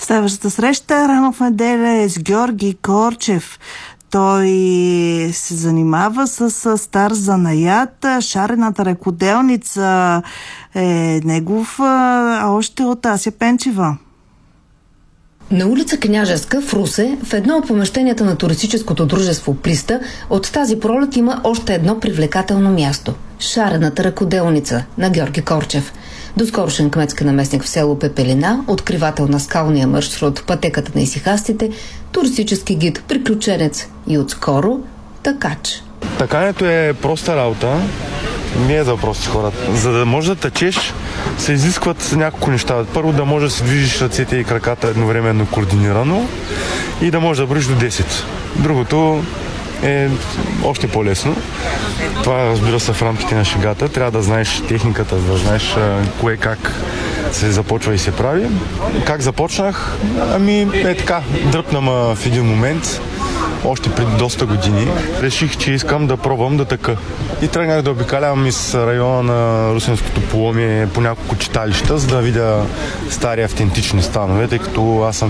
Следващата среща рано в неделя е с Георги Корчев. Той се занимава с стар занаят. Шарената ръкоделница е негов, а още от Ася Пенчева. На улица Княжеска в Русе, в едно от помещенията на туристическото дружество Приста, от тази пролет има още едно привлекателно място – шарената ръкоделница на Георги Корчев. Доскорошен кметски наместник в село Пепелина, откривател на скалния маршрут Пътеката на исихастите, туристически гид, приключенец и отскоро такач. Такането е проста работа, не е за прости хора. За да можеш да тъчеш, се изискват няколко неща. Първо да можеш да си движиш ръцете и краката едновременно координирано и да можеш да броиш до 10. Другото е още по-лесно. Това, разбира се, в рамките на шегата. Трябва да знаеш техниката, да знаеш кое как се започва и се прави. Как започнах? Така, дръпна ма в един момент, още преди доста години. Реших, че искам да пробвам да тъка. И тръгнах да обикалям из района на Русенското полуомие по няколко читалища, за да видя стари автентични станове, тъй като аз съм